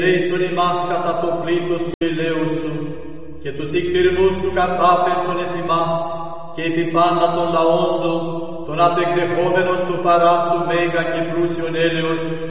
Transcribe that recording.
Λέησον ημάς κατά το πλήθος του ηλαίου σου, και τους εκπυρμούς σου κατάπενσον εθ ημάς, και επί πάντα των λαών σου, των απεκδεχόμενων του παράσου μέγα και πλούσιον έλεος,